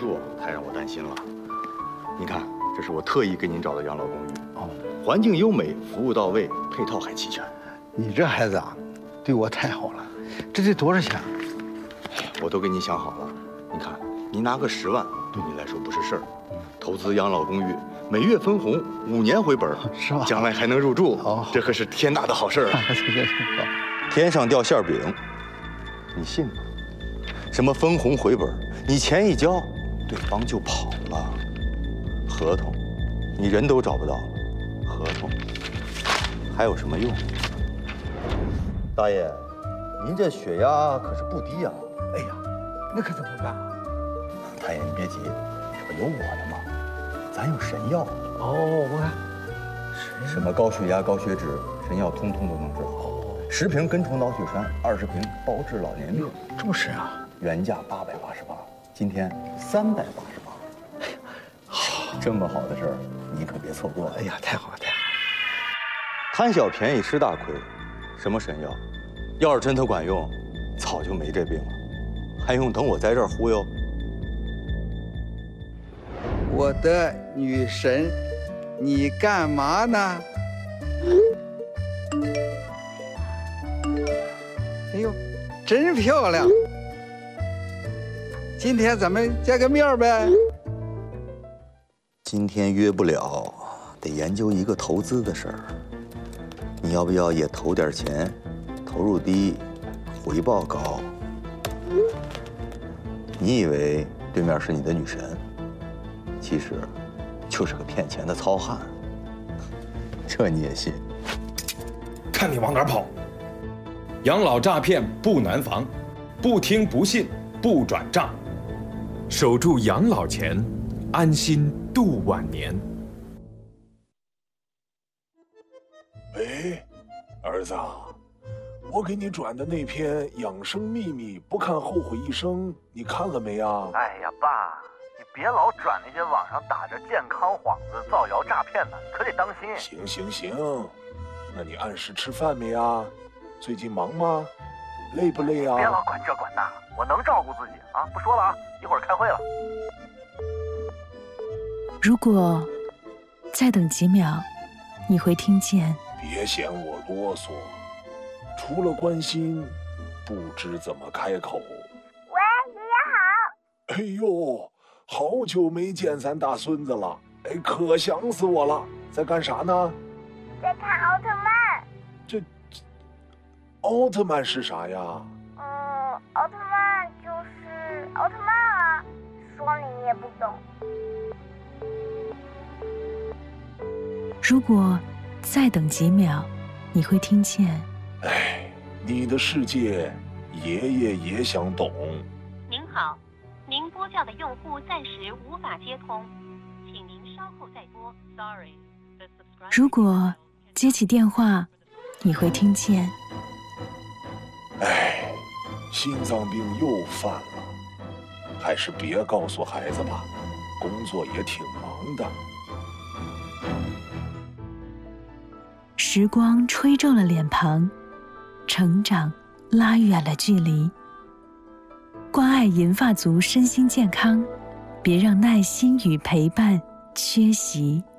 住太让我担心了。您看，这是我特意给您找的养老公寓。哦，环境优美，服务到位，配套还齐全。 你这孩子啊，对我太好了。这得多少钱？ 我都给你想好了。你看，您拿个10万，对你来说不是事儿。投资养老公寓，每月分红，5年回本， 是吧？ 将来还能入住，这可是天大的好事儿啊！天上掉馅饼，你信吗？什么分红回本，你钱一交，对方就跑了。合同，你人都找不到了，合同还有什么用？大爷，您这血压可是不低呀！ 哎呀，那可怎么办啊？ 大爷，你别急，这不有我的吗？咱有神药。 哦，我看什么高血压、高血脂，神药通通都能治好。10瓶根虫脑血栓，20瓶包治老年病。 这么神啊！ 原价888，今天388。好，这么好的事儿，你可别错过了。 哎呀，太好了，太好了！ 贪小便宜吃大亏，什么神药？要是真它管用，早就没这病了，还用等我在这儿忽悠？ 我的女神，你干嘛呢？哎呦，真漂亮！今天咱们见个面呗。 今天约不了，得研究一个投资的事儿。你要不要也投点钱？投入低，回报高。你以为对面是你的女神，其实就是个骗钱的糙汉。这你也信？ 看你往哪儿跑！养老诈骗不难防，不听不信不转账，守住养老钱，安心度晚年。 喂，儿子，我给你转的那篇养生秘密不看后悔一生，你看了没啊？ 哎呀，爸，你别老转那些网上打着健康幌子造谣诈骗的，你可得当心。 行，那你按时吃饭没啊？最近忙吗？累不累啊？ 别老管这管那，我能照顾自己啊！不说了啊，一会儿开会了。 如果再等几秒，你会听见。 别嫌我啰嗦，除了关心，不知怎么开口。 喂，爷爷好。哎呦，好久没见咱大孙子了，哎，可想死我了。在干啥呢？ 在看奥特曼。 奥特曼是啥呀？ 奥特曼就是奥特曼啊，说了你也不懂。 如果再等几秒，你会听见。 哎，你的世界，爷爷也想懂。 您好，您拨叫的用户暂时无法接通，请您稍后再拨。Sorry。 如果接起电话，你会听见。 哎，心脏病又犯了，还是别告诉孩子吧，工作也挺忙的。 时光吹皱了脸庞，成长拉远了距离。关爱银发族身心健康，别让耐心与陪伴缺席。